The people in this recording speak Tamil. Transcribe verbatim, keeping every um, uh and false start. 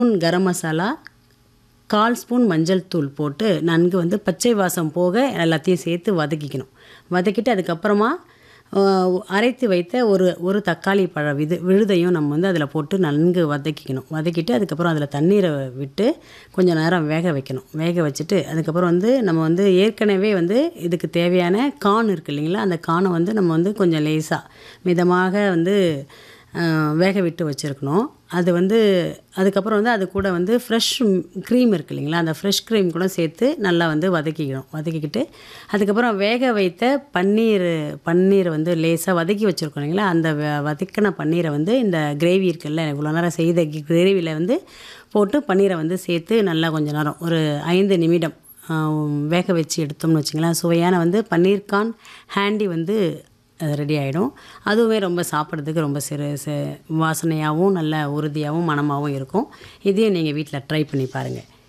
ஸ்பூன் கரம் மசாலா, கால் ஸ்பூன் மஞ்சள் தூள் போட்டு நன்கு வந்து பச்சை வாசம் போக எல்லாத்தையும் சேர்த்து வதக்கிக்கணும். வதக்கிட்டு அதுக்கப்புறமா அ அரைத்து வைத்த ஒரு ஒரு தக்காளி பழ விது விழுதையும் நம்ம வந்து அதில போட்டு நன்கு வதக்கிக்கணும். வதக்கிட்டு அதுக்கப்புறம் அதில தண்ணீர விட்டு கொஞ்சம் நேரம் வேக வைக்கணும். வேக வச்சுட்டு அதுக்கப்புறம் வந்து நம்ம வந்து ஏற்கனவே வந்து இதுக்கு தேவையான கார்ன் இருக்கு இல்லைங்களா? அந்த கார்னை வந்து நம்ம வந்து கொஞ்சம் லேசா மிதமாக வந்து அ வேக விட்டு வச்சுருக்கணும். அது வந்து அதுக்கப்புறம் வந்து அது கூட வந்து ஃப்ரெஷ் க்ரீம் இருக்கு இல்லைங்களா? அந்த ஃப்ரெஷ் க்ரீம் கூட சேர்த்து நல்லா வந்து வதக்கிக்கணும். வதக்கிக்கிட்டு அதுக்கப்புறம் வேக வைத்த பன்னீர் பன்னீர் வந்து லேசா வதக்கி வச்சுருக்கோம் இல்லைங்களா? அந்த வ வதக்கின பன்னீரை வந்து இந்த கிரேவி இருக்குல்ல, இவ்வளோ நேரம் செய்த கிரேவியில் வந்து போட்டு பன்னீரை வந்து சேர்த்து நல்லா கொஞ்ச நேரம் ஒரு ஐந்து நிமிடம் அ வேக வச்சு எடுத்தோம்னு வச்சுங்களேன், சுவையான வந்து பன்னீர் கார்ன் ஹேண்டி வந்து ரெடி ஆகிடும். அதுவுமே ரொம்ப சாப்பிட்றதுக்கு ரொம்ப சிறு ச வாசனையாகவும் நல்ல உறுதியாகவும் மணமாகவும் இருக்கும். இதையும் நீங்கள் வீட்டில் ட்ரை பண்ணி பாருங்கள்.